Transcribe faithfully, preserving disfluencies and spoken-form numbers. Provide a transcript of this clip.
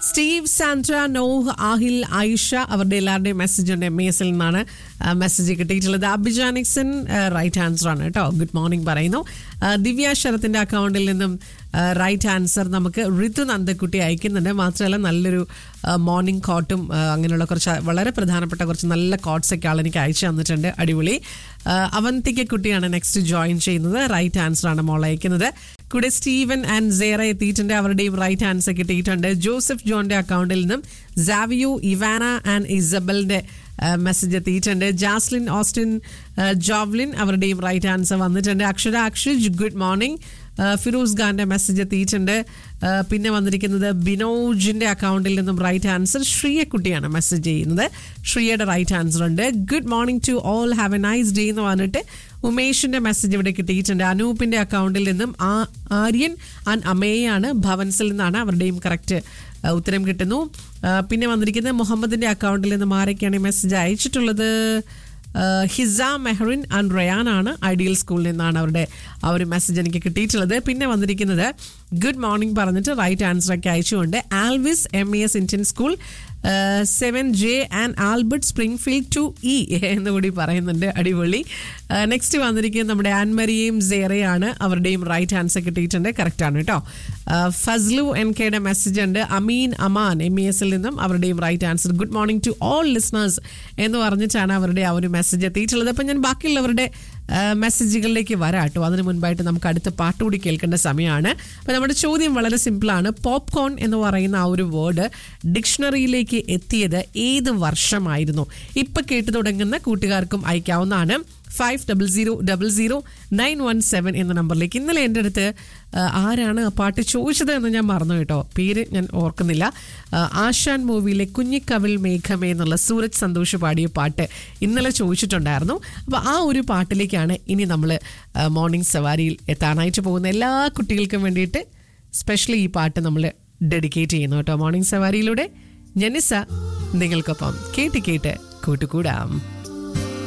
Steve Sandra Noah Aahil Ayisha അവരുടെ എല്ലാവരുടെയും message ഉണ്ട്. എം എസിൽ നിന്നാണ് മെസ്സേജ് കിട്ടിയിട്ടുള്ളത്. അബിജാനിക്സൺ റൈറ്റ് ആൻസർ ആണ് കേട്ടോ. ഗുഡ് മോർണിംഗ് പറയുന്നു. ദിവ്യ ശരത്തിന്റെ അക്കൗണ്ടിൽ നിന്നും റൈറ്റ് ആൻസർ നമുക്ക് ഋതു നന്ദക്കുട്ടി അയക്കുന്നുണ്ട്. മാത്രമല്ല നല്ലൊരു മോർണിംഗ് കോട്ടും അങ്ങനെയുള്ള കുറച്ച് വളരെ പ്രധാനപ്പെട്ട കുറച്ച് നല്ല കോട്ട്സൊക്കെ ആൾ എനിക്ക് അയച്ചു തന്നിട്ടുണ്ട്. അടിപൊളി. അവന്തിക കുട്ടിയാണ് നെക്സ്റ്റ് ജോയിൻ ചെയ്യുന്നത്. റൈറ്റ് ആൻസർ ആണ് മോൾ അയക്കുന്നത്. കൂടെ സ്റ്റീവൻ ആൻഡ് സേറ എത്തിയിട്ടുണ്ട്. അവരുടെയും റൈറ്റ് ആൻസർ കിട്ടിയിട്ടുണ്ട്. ജോസഫ് ജോന്റെ അക്കൗണ്ടിൽ നിന്നും സാവിയോ ഇവാന ആൻഡ് ഇസബലിന്റെ മെസ്സേജ് എത്തിയിട്ടുണ്ട്. ജാസ്ലിൻ ഓസ്റ്റിൻ ജോവ്ലിൻ അവരുടെയും റൈറ്റ് ആൻസർ വന്നിട്ടുണ്ട്. അക്ഷര അക്ഷയ് ഗുഡ് മോർണിംഗ്. ഫിറോസ് ഖാന്റെ മെസ്സേജ് എത്തിയിട്ടുണ്ട്. പിന്നെ വന്നിരിക്കുന്നത് ബിനോജിന്റെ അക്കൗണ്ടിൽ നിന്നും റൈറ്റ് ആൻസർ ശ്രീയക്കുട്ടിയാണ് മെസ്സേജ് ചെയ്യുന്നത്. ശ്രീയുടെ റൈറ്റ് ആൻസർ ഉണ്ട്. Good morning to all, have A nice day എന്ന് പറഞ്ഞിട്ട് ഉമേഷിന്റെ മെസ്സേജ് ഇവിടെ കിട്ടിയിട്ടുണ്ട്. അനൂപിന്റെ അക്കൗണ്ടിൽ നിന്നും ആര്യൻ ആൻഡ് അമേയാണ് ഭവൻസിൽ നിന്നാണ് അവരുടെയും കറക്റ്റ് ഉത്തരം കിട്ടുന്നു. പിന്നെ വന്നിരിക്കുന്നത് മുഹമ്മദിന്റെ അക്കൗണ്ടിൽ നിന്നും ആരൊക്കെയാണ് message അയച്ചിട്ടുള്ളത്? Hiza Mehreen and Ryan ആണ്. ഐഡിയൽ സ്കൂളിൽ നിന്നാണ് അവരുടെ ആ ഒരു മെസ്സേജ് എനിക്ക് കിട്ടിയിട്ടുള്ളത്. പിന്നെ വന്നിരിക്കുന്നത് ഗുഡ് മോർണിംഗ് പറഞ്ഞിട്ട് റൈറ്റ് ആൻസർ ഒക്കെ അയച്ചുകൊണ്ട് Alvis M E S Indian school seven J and Albert Springfield to E എന്നുകൂടി പറയുന്നുണ്ട്. അടിപൊളി. നെക്സ്റ്റ് വന്നിരിക്കുന്നത് നമ്മുടെ ആൻമരിയും സേറയാണ്. അവരുടെയും റൈറ്റ് ആൻസർ കിട്ടിയിട്ടുണ്ട്. കറക്റ്റാണ് കേട്ടോ. ഫസ്ലു എൻ കെയുടെ മെസ്സേജ് ഉണ്ട്. അമീൻ അമാൻ എം ഇ എസിൽ നിന്നും അവരുടെയും right answer. Good morning to all listeners എന്ന് പറഞ്ഞിട്ടാണ് അവരുടെ ആ ഒരു മെസ്സേജ് എത്തിയിട്ടുള്ളത്. അപ്പം ഞാൻ ബാക്കിയുള്ളവരുടെ മെസ്സേജുകളിലേക്ക് വരാം കേട്ടോ. അതിന് മുൻപായിട്ട് നമുക്ക് അടുത്ത പാട്ട് കൂടി കേൾക്കേണ്ട സമയമാണ്. അപ്പം നമ്മുടെ ചോദ്യം വളരെ സിമ്പിളാണ്. പോപ്കോൺ എന്ന് പറയുന്ന ആ ഒരു വേർഡ് ഡിക്ഷണറിയിലേക്ക് എത്തിയത് ഏത് വർഷമായിരുന്നു? ഇപ്പം കേട്ടു തുടങ്ങുന്ന കൂട്ടുകാർക്കും അയക്കാവുന്നതാണ്. Five double zero double zero nine one seven എന്ന നമ്പറിലേക്ക്. ഇന്നലെ എൻ്റെ അടുത്ത് ആരാണ് ആ പാട്ട് ചോദിച്ചത് എന്ന് ഞാൻ മറന്നു കേട്ടോ. പേര് ഞാൻ ഓർക്കുന്നില്ല. ആശാൻ മൂവിയിലെ കുഞ്ഞിക്കവിൽ മേഘമേ എന്നുള്ള സൂരജ് സന്തോഷ് പാടിയ പാട്ട് ഇന്നലെ ചോദിച്ചിട്ടുണ്ടായിരുന്നു. അപ്പോൾ ആ ഒരു പാട്ടിലേക്കാണ് ഇനി നമ്മൾ മോർണിംഗ് സവാരിയിൽ എത്താനായിട്ട് പോകുന്ന എല്ലാ കുട്ടികൾക്കും വേണ്ടിയിട്ട് സ്പെഷ്യലി ഈ പാട്ട് നമ്മൾ ഡെഡിക്കേറ്റ് ചെയ്യുന്നു കേട്ടോ. മോർണിംഗ് സവാരിയിലൂടെ ജനിസ നിങ്ങൾക്കൊപ്പം കേട്ട് കേട്ട് കൂട്ടുകൂടാം.